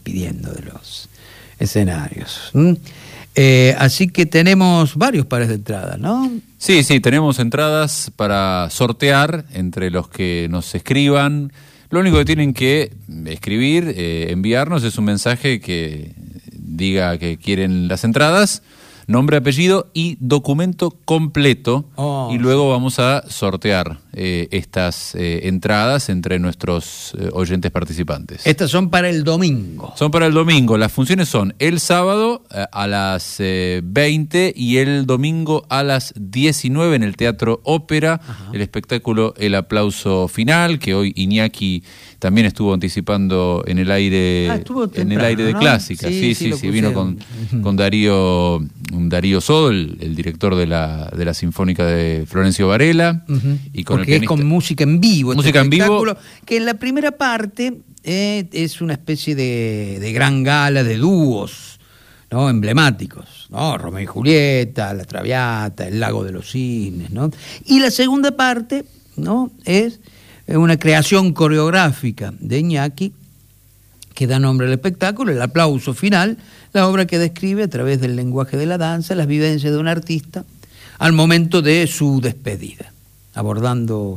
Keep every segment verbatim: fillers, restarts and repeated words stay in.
despidiendo de los escenarios. ¿Mm? Eh, así que tenemos varios pares de entradas, ¿no? Sí, sí, tenemos entradas para sortear entre los que nos escriban. Lo único que tienen que escribir, eh, enviarnos, es un mensaje que diga que quieren las entradas, nombre, apellido y documento completo. Oh, y luego sí. Vamos a sortear eh, estas eh, entradas entre nuestros eh, oyentes participantes. Estas son para el domingo. Son para el domingo. Las funciones son el sábado eh, a las eh, veinte y el domingo a las diecinueve en el Teatro Ópera. Ajá. El espectáculo El Aplauso Final, que hoy Iñaki también estuvo anticipando en el aire, ah, temprano, en el aire de ¿no? Clásica. Sí, sí, sí, sí, sí vino con, con Darío, Darío Sodo, el, el director de la, de la Sinfónica de Florencio Varela. Uh-huh. Y con Porque el es con música en vivo. Música este en vivo. Que en la primera parte eh, es una especie de, de gran gala de dúos, ¿no? Emblemáticos, ¿no? Romeo y Julieta, La Traviata, El Lago de los Cisnes, ¿no? Y la segunda parte, ¿no? Es una creación coreográfica de Iñaki que da nombre al espectáculo, El Aplauso Final, la obra que describe a través del lenguaje de la danza las vivencias de un artista al momento de su despedida, abordando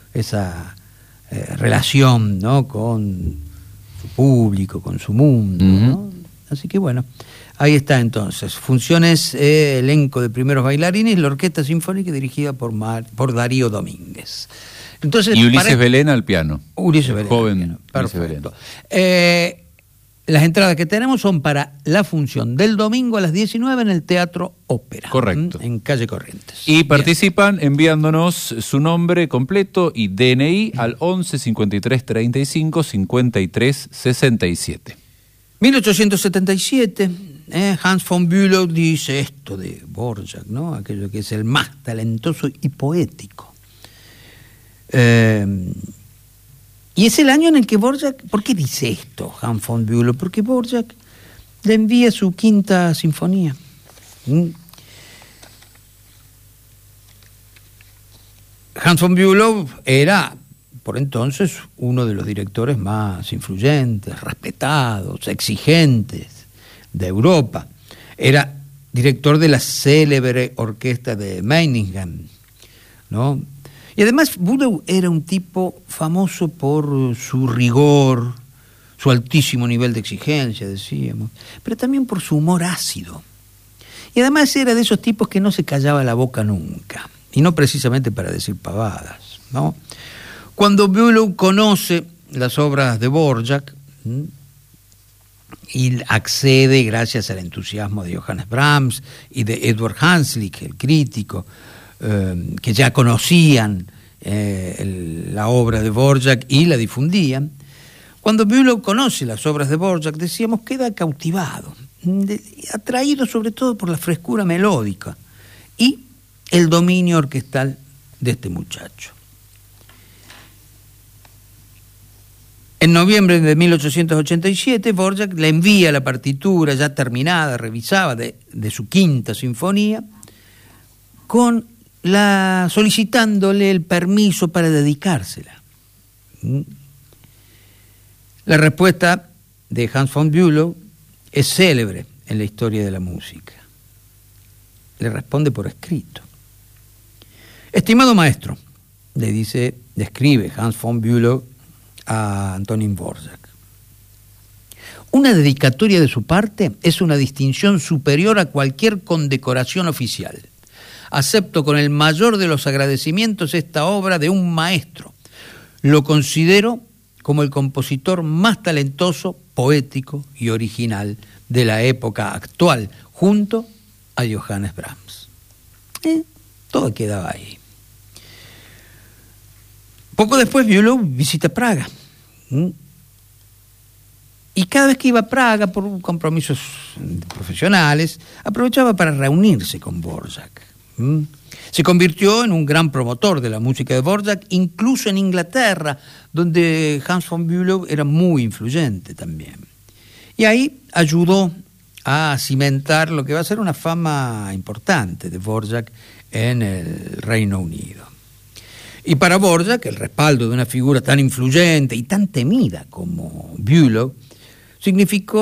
esa eh, relación, ¿no? Con su público, con su mundo, uh-huh. ¿no? Así que bueno, ahí está entonces. Funciones, eh, elenco de primeros bailarines, la Orquesta Sinfónica dirigida por, Mar, por Darío Domínguez. Entonces, y Ulises para... Belén al piano. Ulises Belén. Joven piano. Perfecto. Ulises Belén. Eh, las entradas que tenemos son para la función del domingo a las diecinueve en el Teatro Ópera. Correcto. En Calle Corrientes. Y Bien. Participan enviándonos su nombre completo y D N I al once cincuenta y tres treinta y cinco cincuenta y tres sesenta y siete. mil ochocientos setenta y siete, eh, Hans von Bülow dice esto de Dvořák, ¿no? Aquello que es el más talentoso y poético. Eh, y es el año en el que Dvořák, ¿por qué dice esto Hans von Bülow? Porque Dvořák le envía su quinta sinfonía. ¿Mm? Hans von Bülow era, por entonces, uno de los directores más influyentes, respetados, exigentes de Europa. Era director de la célebre orquesta de Meiningen, ¿no? Y además Bülow era un tipo famoso por su rigor, su altísimo nivel de exigencia, decíamos, pero también por su humor ácido. Y además era de esos tipos que no se callaba la boca nunca, y no precisamente para decir pavadas, ¿no? Cuando Bülow conoce las obras de Dvořák y accede gracias al entusiasmo de Johannes Brahms y de Edward Hanslick, el crítico, eh, que ya conocían eh, el, la obra de Dvořák y la difundían, cuando Bülow conoce las obras de Dvořák, decíamos, queda cautivado, de, atraído sobre todo por la frescura melódica y el dominio orquestal de este muchacho. En noviembre de mil ochocientos ochenta y siete, Dvořák le envía la partitura ya terminada, revisada, de, de su quinta sinfonía, con la, solicitándole el permiso para dedicársela. La respuesta de Hans von Bülow es célebre en la historia de la música. Le responde por escrito. Estimado maestro, le dice, le escribe Hans von Bülow a Antonín Dvořák. Una dedicatoria de su parte es una distinción superior a cualquier condecoración oficial. Acepto con el mayor de los agradecimientos esta obra de un maestro. Lo considero como el compositor más talentoso, poético y original de la época actual, junto a Johannes Brahms. Eh, todo quedaba ahí. Poco después Bülow visita Praga. ¿Mm? Y cada vez que iba a Praga por compromisos profesionales, aprovechaba para reunirse con Dvořák. ¿Mm? Se convirtió en un gran promotor de la música de Dvořák, incluso en Inglaterra, donde Hans von Bülow era muy influyente también. Y ahí ayudó a cimentar lo que va a ser una fama importante de Dvořák en el Reino Unido. Y para Dvořák, el respaldo de una figura tan influyente y tan temida como Bülow significó